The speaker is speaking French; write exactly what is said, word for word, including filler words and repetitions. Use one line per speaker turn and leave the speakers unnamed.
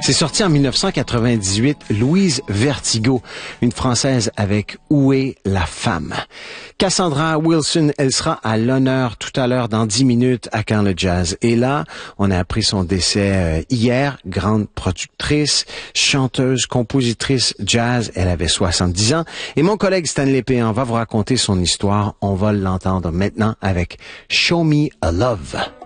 C'est sorti en mille neuf cent quatre-vingt-dix-huit, Louise Vertigo, une Française avec Où est la femme? Cassandra Wilson, elle sera à l'honneur tout à l'heure dans dix minutes à Quand le jazz. Et là, on a appris son décès euh, hier, grande productrice, chanteuse, compositrice jazz, elle avait soixante-dix ans. Et mon collègue Stanley Péan va vous raconter son histoire. On va l'entendre maintenant avec Show Me a Love.